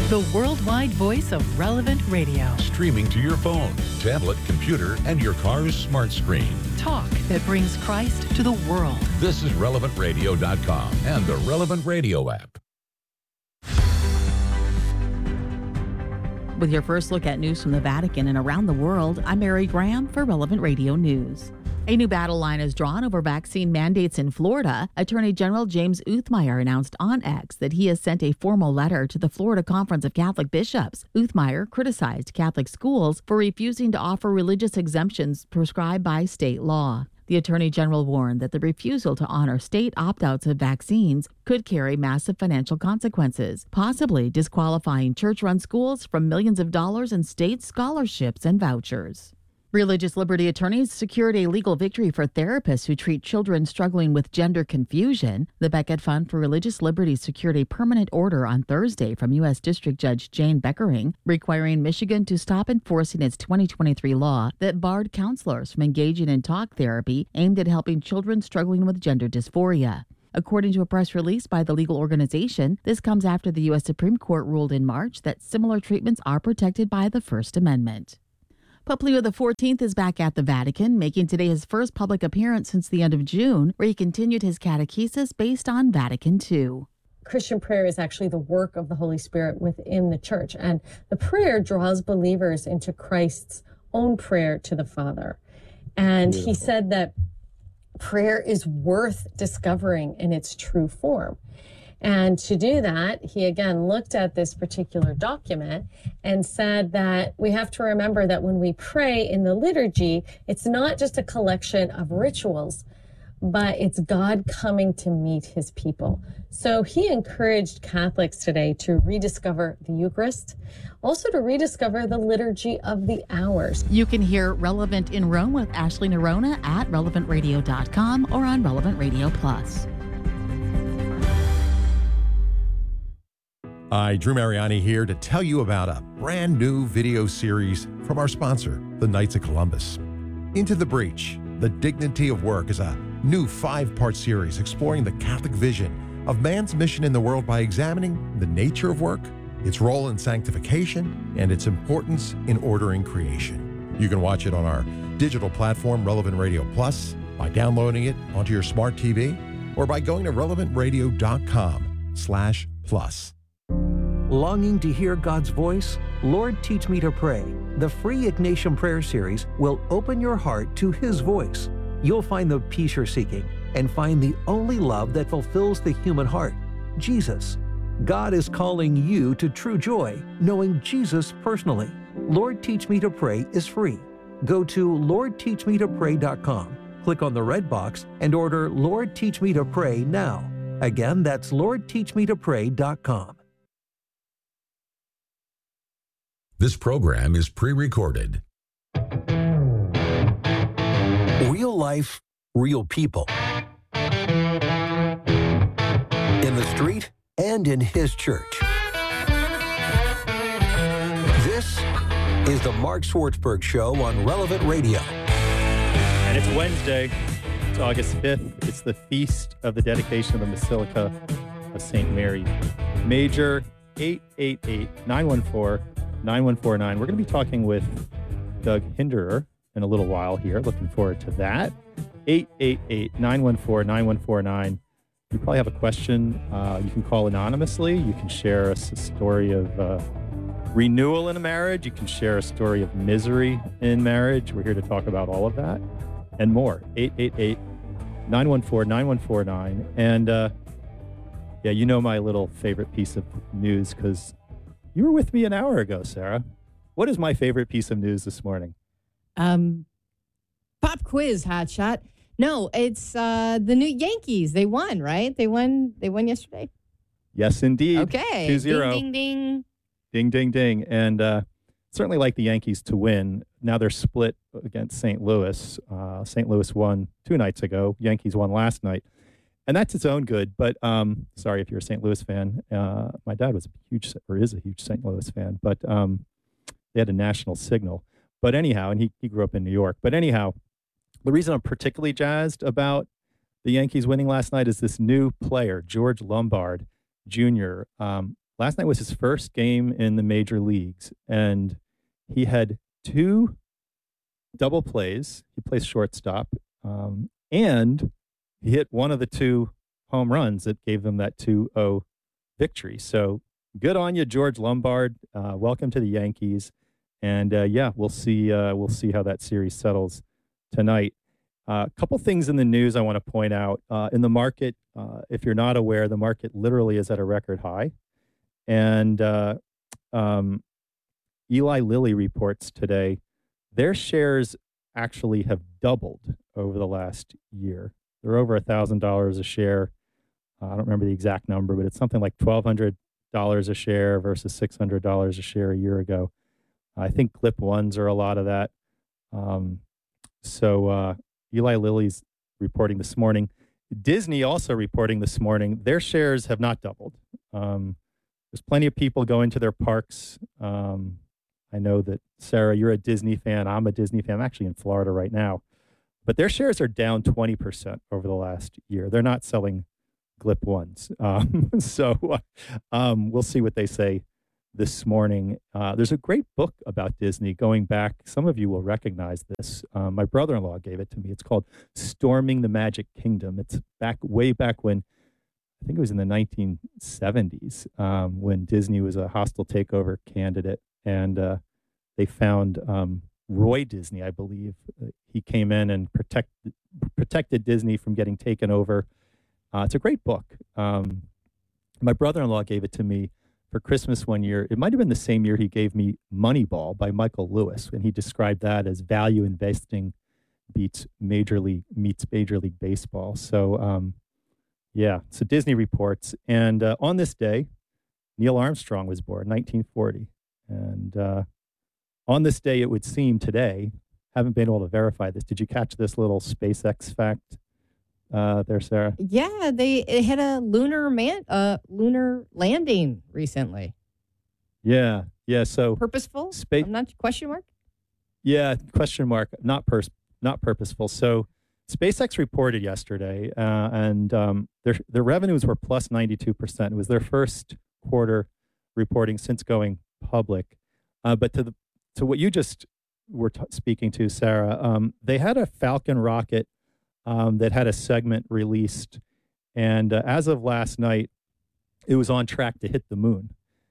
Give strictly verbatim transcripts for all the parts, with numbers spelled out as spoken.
The worldwide voice of Relevant Radio. Streaming to your phone, tablet, computer, and your car's smart screen. Talk that brings Christ to the world. This is relevant radio dot com and the Relevant Radio app. With your first look at news from the Vatican and around the world, I'm Mary Graham for Relevant Radio News. A new battle line is drawn over vaccine mandates in Florida. Attorney General James Uthmeier announced on X that he has sent a formal letter to the Florida Conference of Catholic Bishops. Uthmeier criticized Catholic schools for refusing to offer religious exemptions prescribed by state law. The Attorney General warned that the refusal to honor state opt-outs of vaccines could carry massive financial consequences, possibly disqualifying church-run schools from millions of dollars in state scholarships and vouchers. Religious liberty attorneys secured a legal victory for therapists who treat children struggling with gender confusion. The Becket Fund for Religious Liberty secured a permanent order on Thursday from U S District Judge Jane Beckering, requiring Michigan to stop enforcing its twenty twenty-three law that barred counselors from engaging in talk therapy aimed at helping children struggling with gender dysphoria. According to a press release by the legal organization, this comes after the U S Supreme Court ruled in March that similar treatments are protected by the First Amendment. Pope Leo the fourteenth is back at the Vatican, making today his first public appearance since the end of June, where he continued his catechesis based on Vatican two. Christian prayer is actually the work of the Holy Spirit within the church, and the prayer draws believers into Christ's own prayer to the Father. And Beautiful. He said that prayer is worth discovering in its true form. And to do that, he again looked at this particular document and said that we have to remember that when we pray in the liturgy, it's not just a collection of rituals, but it's God coming to meet his people. So he encouraged Catholics today to rediscover the Eucharist, also to rediscover the liturgy of the hours. You can hear Relevant in Rome with Ashley Nerona at relevant radio dot com or on Relevant Radio Plus. Hi, Drew Mariani here to tell you about a brand new video series from our sponsor, the Knights of Columbus. Into the Breach, The Dignity of Work is a new five-part series exploring the Catholic vision of man's mission in the world by examining the nature of work, its role in sanctification, and its importance in ordering creation. You can watch it on our digital platform, Relevant Radio Plus, by downloading it onto your smart T V, or by going to relevant radio dot com slash plus. Longing to hear God's voice? Lord, Teach Me to Pray. The free Ignatian Prayer Series will open your heart to His voice. You'll find the peace you're seeking and find the only love that fulfills the human heart, Jesus. God is calling you to true joy, knowing Jesus personally. Lord, Teach Me to Pray is free. Go to lord teach me to pray dot com, click on the red box, and order Lord, Teach Me to Pray now. Again, that's lord teach me to pray dot com. This program is pre-recorded. Real life, real people. In the street and in His church. This is the Mark Swartzberg Show on Relevant Radio. And it's Wednesday. It's August fifth. It's the feast of the dedication of the Basilica of Saint Mary. Major eight eight eight, nine one four, nine one four nine. We're going to be talking with Doug Hinderer in a little while here. Looking forward to that. eight eight eight, nine one four, nine one four nine. You probably have a question. Uh, you can call anonymously. You can share us a story of uh, renewal in a marriage. You can share a story of misery in marriage. We're here to talk about all of that and more. eight eight eight, nine one four, nine one four nine. And uh, yeah, you know my little favorite piece of news because you were with me an hour ago, Sarah. What is my favorite piece of news this morning? Um, pop quiz, hotshot. No, it's uh, the new Yankees. They won, right? They won. They won yesterday. Yes, indeed. Okay. two zero. Ding, ding, ding. Ding, ding, ding. And uh, certainly like the Yankees to win. Now they're split against Saint Louis. Uh, Saint Louis won two nights ago. Yankees won last night. And that's its own good. But um, sorry if you're a Saint Louis fan. Uh, my dad was a huge, or is a huge Saint Louis fan. But um, they had a national signal. But anyhow, and he, he grew up in New York. But anyhow, the reason I'm particularly jazzed about the Yankees winning last night is this new player, George Lombard Junior Um, last night was his first game in the major leagues, and he had two double plays. He plays shortstop, um, and he hit one of the two home runs that gave them that two oh victory. So good on you, George Lombard. Uh, welcome to the Yankees. And uh, yeah, we'll see. Uh, we'll see how that series settles tonight. A uh, couple things in the news I want to point out. Uh, in the market, uh, if you're not aware, the market literally is at a record high. And uh, um, Eli Lilly reports today their shares actually have doubled over the last year. They're over one thousand dollars a share. Uh, I don't remember the exact number, but it's something like twelve hundred dollars a share versus six hundred dollars a share a year ago. I think G L I P ones are a lot of that. Um, so uh, Eli Lilly's reporting this morning. Disney also reporting this morning. Their shares have not doubled. Um, there's plenty of people going to their parks. Um, I know that, Sarah, you're a Disney fan. I'm a Disney fan. I'm actually in Florida right now. But their shares are down twenty percent over the last year. They're not selling G L I P ones. Um, so um, we'll see what they say this morning. Uh, there's a great book about Disney going back. Some of you will recognize this. Um, my brother-in-law gave it to me. It's called Storming the Magic Kingdom. It's back way back when, I think it was in the nineteen seventies, um, when Disney was a hostile takeover candidate. And uh, they found um, Roy Disney, I believe. Uh, he came in and protect, protected Disney from getting taken over. Uh, it's a great book. Um, my brother-in-law gave it to me for Christmas one year. It might have been the same year he gave me Moneyball by Michael Lewis, and he described that as value investing beats Major League meets Major League Baseball. So, um, yeah, so Disney reports. And uh, on this day, Neil Armstrong was born, nineteen forty. And uh, on this day, it would seem today, haven't been able to verify this. Did you catch this little SpaceX fact uh, there, Sarah? Yeah, they it had a lunar man, uh, lunar landing recently. Yeah, yeah. So Purposeful? Space. I'm not question mark. Yeah, question mark. Not pers- not purposeful. So SpaceX reported yesterday, uh, and um, their their revenues were plus ninety-two percent. It was their first quarter reporting since going public. Uh, but to the to what you just were t- speaking to, Sarah, um, they had a Falcon rocket um, that had a segment released, and uh, as of last night, it was on track to hit the moon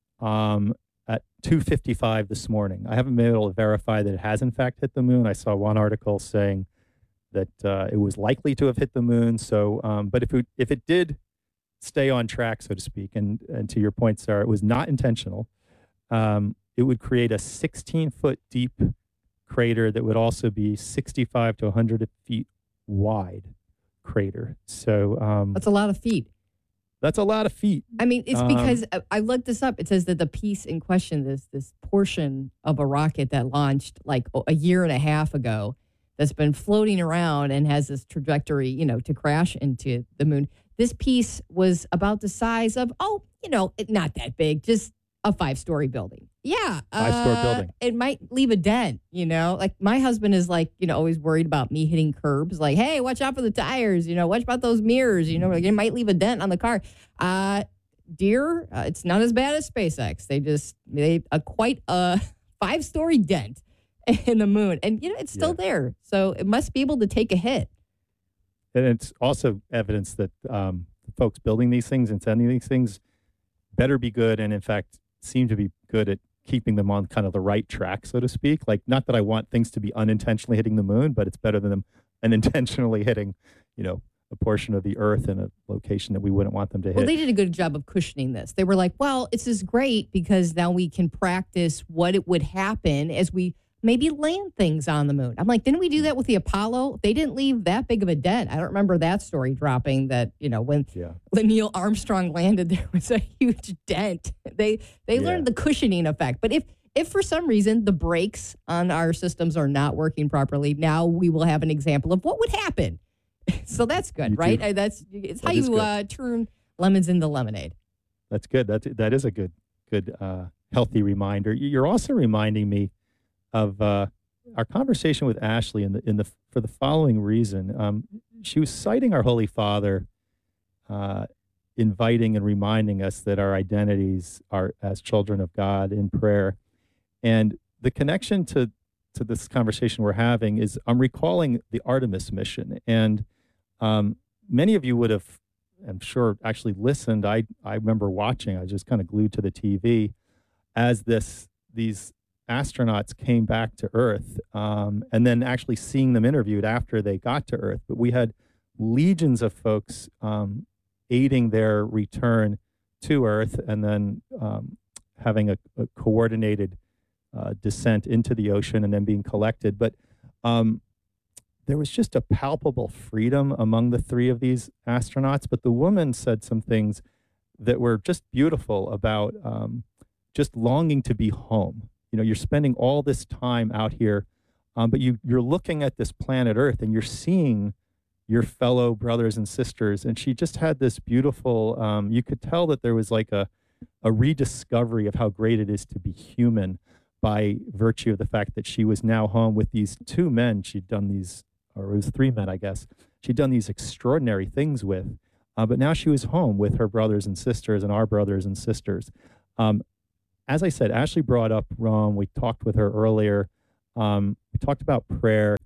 um, at two fifty-five this morning. I haven't been able to verify that it has in fact hit the moon. I saw one article saying that uh, it was likely to have hit the moon. So, um, but if it, if it did stay on track, so to speak, and, and to your point, Sarah, it was not intentional. Um, it would create a sixteen foot deep crater that would also be sixty-five to one hundred feet wide crater. So um, That's a lot of feet. That's a lot of feet. I mean, it's Um, because uh, I looked this up. It says that the piece in question, this this portion of a rocket that launched like a year and a half ago, that's been floating around and has this trajectory, you know, to crash into the moon. This piece was about the size of, oh, you know, it, not that big, just a five-story building. Yeah. Five-story uh, building. It might leave a dent, you know? Like, my husband is, like, you know, always worried about me hitting curbs. Like, hey, watch out for the tires, you know, watch about those mirrors, you know, like, it might leave a dent on the car. Uh, dear, uh, it's not as bad as SpaceX. They just made a quite a five-story dent in the moon. And, you know, it's still Yeah. there. So it must be able to take a hit. And it's also evidence that um, the folks building these things and sending these things better be good, and in fact seem to be good at keeping them on kind of the right track, so to speak. Like, not that I want things to be unintentionally hitting the moon, but it's better than them unintentionally hitting, you know, a portion of the Earth in a location that we wouldn't want them to hit. Well, they did a good job of cushioning this. They were like, well, this is great because now we can practice what it would happen as we maybe land things on the moon. I'm like, didn't we do that with the Apollo? They didn't leave that big of a dent. I don't remember that story dropping that, you know, when, Yeah. when Neil Armstrong landed, there was a huge dent. They they Yeah. learned the cushioning effect. But if if for some reason the brakes on our systems are not working properly, now we will have an example of what would happen. So that's good, You right? do. Uh, That's it's how That is you good. uh, turn lemons into lemonade. That's good. That's that is a good, good, uh, healthy reminder. You- You're also reminding me of uh, our conversation with Ashley in the in the for the following reason. Um, she was citing our Holy Father uh, inviting and reminding us that our identities are as children of God in prayer. And the connection to, to this conversation we're having is I'm recalling the Artemis mission. And um, many of you would have, I'm sure, actually listened. I, I remember watching, I was just kind of glued to the T V as this these astronauts came back to Earth, um, and then actually seeing them interviewed after they got to Earth. But we had legions of folks um, aiding their return to Earth, and then um, having a, a coordinated uh, descent into the ocean and then being collected. But um, there was just a palpable freedom among the three of these astronauts. But the woman said some things that were just beautiful about um, just longing to be home. You know, you're spending all this time out here, um, but you, you're looking at this planet Earth and you're seeing your fellow brothers and sisters. And she just had this beautiful, um, you could tell that there was like a, a rediscovery of how great it is to be human by virtue of the fact that she was now home with these two men. She'd done these, or it was three men, I guess. She'd done these extraordinary things with, uh, but now she was home with her brothers and sisters and our brothers and sisters. Um, As I said, Ashley brought up Rome. We talked with her earlier. Um, we talked about prayer.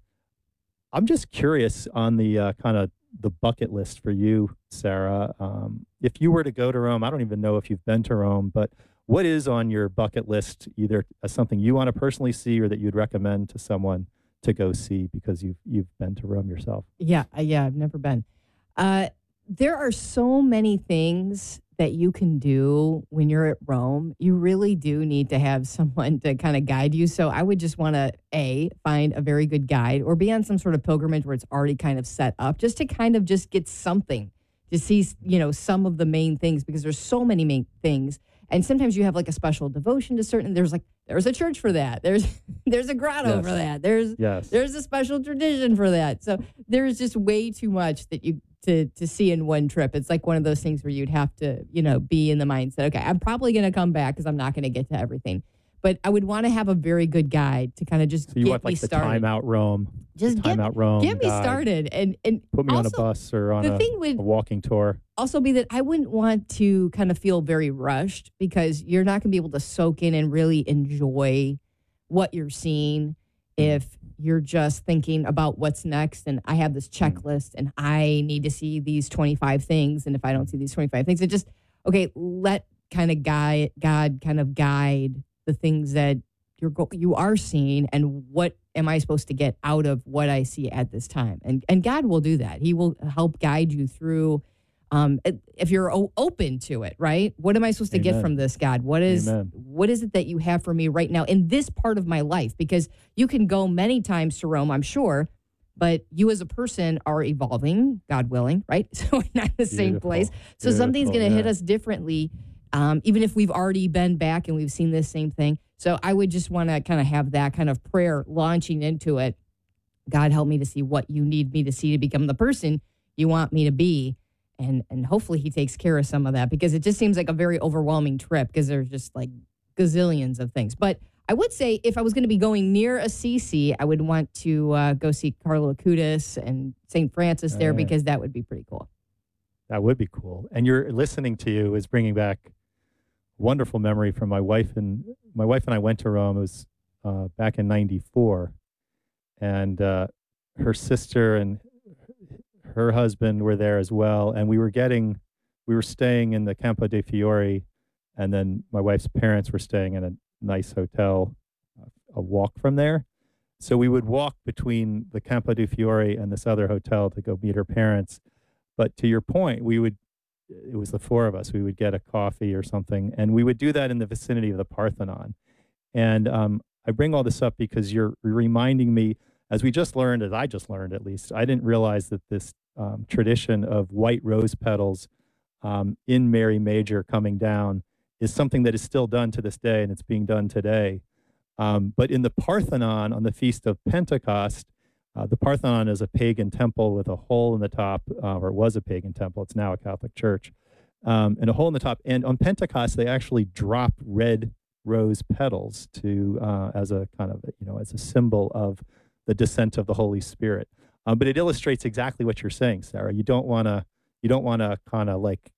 I'm just curious on the uh, kind of the bucket list for you, Sarah. Um, if you were to go to Rome, I don't even know if you've been to Rome, but what is on your bucket list, either as something you want to personally see or that you'd recommend to someone to go see because you've you've been to Rome yourself? Yeah, uh, yeah, I've never been. Uh, there are so many things that you can do when you're at Rome. You really do need to have someone to kind of guide you. So I would just want to, A, find a very good guide or be on some sort of pilgrimage where it's already kind of set up just to kind of just get something to see, you know, some of the main things because there's so many main things. And sometimes you have like a special devotion to certain, there's like, there's a church for that. There's there's a grotto Yes. for that. There's Yes. there's a special tradition for that. So there's just way too much that you to to see in one trip. It's like one of those things where you'd have to, you know, be in the mindset, okay, I'm probably going to come back because I'm not going to get to everything. But I would want to have a very good guide to kind of just So you get want me like the started. time out Rome, Just the get, time out Rome get me guide. started. And and Put me on a also, bus or on the a, thing with- a walking tour. also be that I wouldn't want to kind of feel very rushed because you're not going to be able to soak in and really enjoy what you're seeing if you're just thinking about what's next and I have this checklist and I need to see these twenty-five things. And if I don't see these twenty-five things, it just, okay, let kind of guide, God kind of guide the things that you're go- you are seeing and what am I supposed to get out of what I see at this time. And, and God will do that. He will help guide you through Um, if you're o- open to it, right? What am I supposed to Amen. get from this, God? What is Amen. what is it that you have for me right now in this part of my life? Because you can go many times to Rome, I'm sure, but you as a person are evolving, God willing, right? So we're not in the same Beautiful. place. So something's Beautiful, going to hit yeah. us differently, um, even if we've already been back and we've seen this same thing. So I would just want to kind of have that kind of prayer launching into it. God, help me to see what you need me to see to become the person you want me to be. And and hopefully he takes care of some of that because it just seems like a very overwhelming trip because there's just like gazillions of things. But I would say if I was going to be going near Assisi, I would want to uh, go see Carlo Acutis and Saint Francis there Uh. because that would be pretty cool. That would be cool. And you're listening to you is bringing back wonderful memory from my wife and my wife and I went to Rome. It was uh, back in ninety-four, and uh, her sister and her husband were there as well. And we were getting, we were staying in the Campo dei Fiori, and then my wife's parents were staying in a nice hotel a walk from there. So we would walk between the Campo dei Fiori and this other hotel to go meet her parents. But to your point, we would, it was the four of us, we would get a coffee or something, and we would do that in the vicinity of the Parthenon. And um, I bring all this up because you're reminding me, as we just learned, as I just learned at least, I didn't realize that this um, tradition of white rose petals um, in Mary Major coming down is something that is still done to this day, and it's being done today. Um, but in the Parthenon on the Feast of Pentecost, uh, the Parthenon is a pagan temple with a hole in the top, uh, or it was a pagan temple. It's now a Catholic church, um, and a hole in the top. And on Pentecost, they actually drop red rose petals to uh, as a kind of you know as a symbol of the descent of the Holy Spirit. Um, but it illustrates exactly what you're saying, Sarah. You don't want to you don't want to kind of like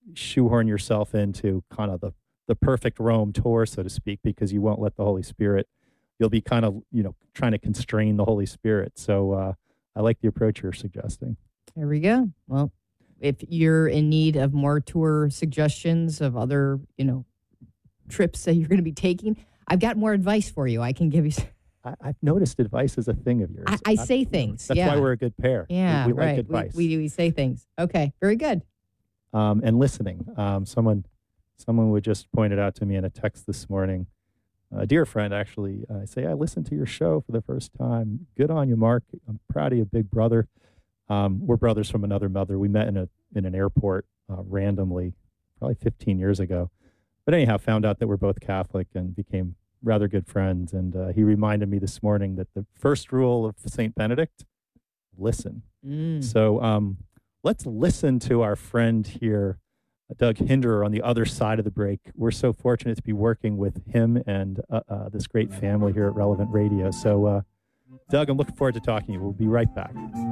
shoehorn yourself into kind of the, the perfect Rome tour, so to speak, because you won't let the Holy Spirit, you'll be kind of, you know, trying to constrain the Holy Spirit. So uh, I like the approach you're suggesting. There we go. Well, if you're in need of more tour suggestions of other, you know, trips that you're going to be taking, I've got more advice for you. I can give you. I, I've noticed advice is a thing of yours. I, I say things. That's yeah. why we're a good pair. Yeah, we, we right. like advice. We, we, we say things. Okay, very good. Um, and listening. Um, someone, someone would just pointed out to me in a text this morning. A dear friend, actually, uh, say, I listened to your show for the first time. Good on you, Mark. I'm proud of you, big brother. Um, we're brothers from another mother. We met in a in an airport uh, randomly, probably fifteen years ago. But anyhow, found out that we're both Catholic and became rather good friends. And uh, he reminded me this morning that the first rule of Saint Benedict, listen. Mm. So um, let's listen to our friend here, Doug Hinderer, on the other side of the break. We're so fortunate to be working with him and uh, uh, this great family here at Relevant Radio. So, uh, Doug, I'm looking forward to talking to you. We'll be right back.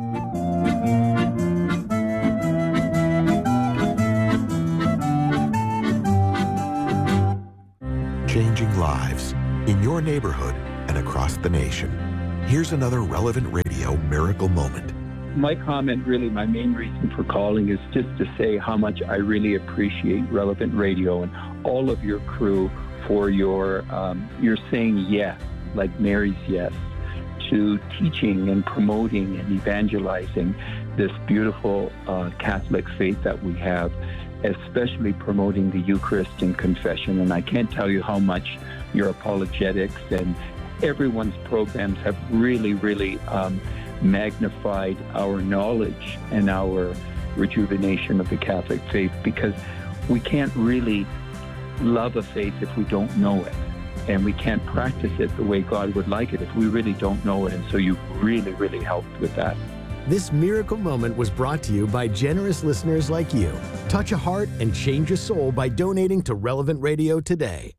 Changing lives in your neighborhood and across the nation. Here's another Relevant Radio miracle moment. My comment, really, my main reason for calling is just to say how much I really appreciate Relevant Radio and all of your crew for your, um, you're saying yes, like Mary's yes, to teaching and promoting and evangelizing this beautiful uh, Catholic faith that we have, especially promoting the Eucharist and confession. And I can't tell you how much your apologetics and everyone's programs have really, really um, magnified our knowledge and our rejuvenation of the Catholic faith, because we can't really love a faith if we don't know it. And we can't practice it the way God would like it if we really don't know it. And so you really, really helped with that. This miracle moment was brought to you by generous listeners like you. Touch a heart and change a soul by donating to Relevant Radio today.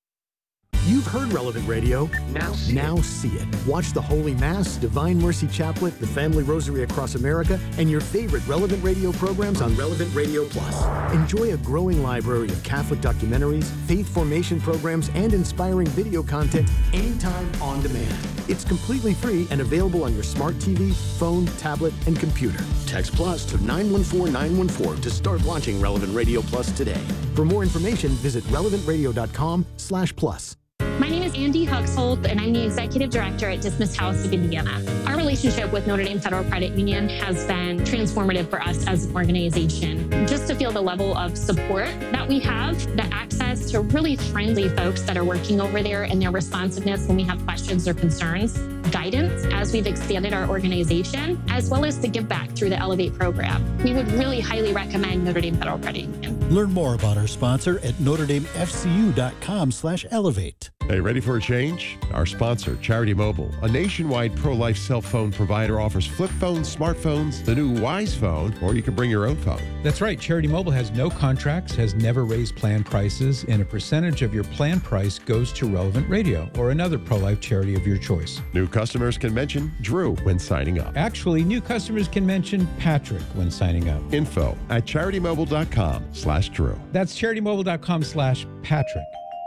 You've heard Relevant Radio. Now see, now see it. Watch the Holy Mass, Divine Mercy Chaplet, the Family Rosary Across America, and your favorite Relevant Radio programs on Relevant Radio Plus. Enjoy a growing library of Catholic documentaries, faith formation programs, and inspiring video content anytime on demand. It's completely free and available on your smart T V, phone, tablet, and computer. Text Plus to nine one four nine one four to start watching Relevant Radio Plus today. For more information, visit relevant radio dot com slash plus. My name is Andy Huxhold, and I'm the Executive Director at Dismiss House of Indiana. Our relationship with Notre Dame Federal Credit Union has been transformative for us as an organization. Just to feel the level of support that we have, the access to really friendly folks that are working over there, and their responsiveness when we have questions or concerns, guidance as we've expanded our organization, as well as to give back through the Elevate program. We would really highly recommend Notre Dame Federal Credit Union. Learn more about our sponsor at notre dame f c u dot com slash elevate. Hey, ready for a change? Our sponsor, Charity Mobile, a nationwide pro-life cell phone provider, offers flip phones, smartphones, the new Wise phone, or you can bring your own phone. That's right. Charity Mobile has no contracts, has never raised plan prices, and a percentage of your plan price goes to Relevant Radio or another pro-life charity of your choice. New customers can mention Drew when signing up. Actually, new customers can mention Patrick when signing up. Info at charity mobile dot com slash Drew. That's charity mobile dot com slash Patrick.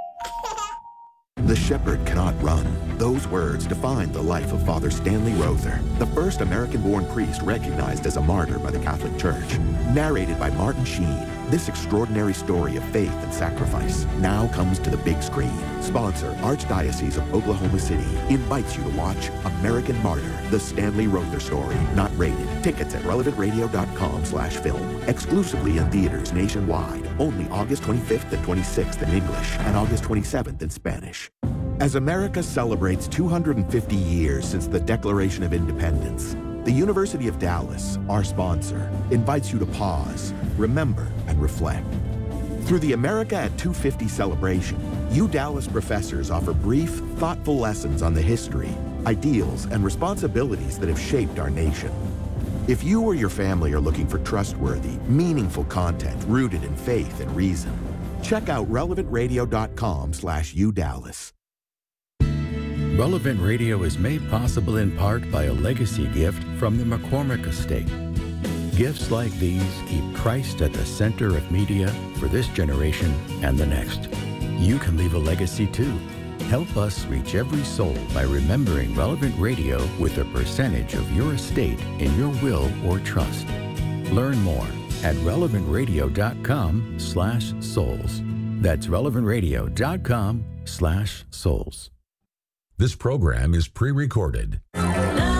The shepherd cannot run. Those words define the life of Father Stanley Rother, the first American-born priest recognized as a martyr by the Catholic Church. Narrated by Martin Sheen, this extraordinary story of faith and sacrifice now comes to the big screen. Sponsor, Archdiocese of Oklahoma City, invites you to watch American Martyr, the Stanley Rother story, not rated. Tickets at relevant radio dot com slash film. Exclusively in theaters nationwide. Only August twenty-fifth and twenty-sixth in English and August twenty-seventh in Spanish. As America celebrates two hundred fifty years since the Declaration of Independence, the University of Dallas, our sponsor, invites you to pause, remember, and reflect. Through the America at two fifty celebration, U Dallas professors offer brief, thoughtful lessons on the history, ideals, and responsibilities that have shaped our nation. If you or your family are looking for trustworthy, meaningful content rooted in faith and reason, check out relevant radio dot com slash U Dallas. Relevant Radio is made possible in part by a legacy gift from the McCormick Estate. Gifts like these keep Christ at the center of media for this generation and the next. You can leave a legacy too. Help us reach every soul by remembering Relevant Radio with a percentage of your estate in your will or trust. Learn more at relevant radio dot com slash souls. That's relevant radio dot com slash souls. This program is pre-recorded.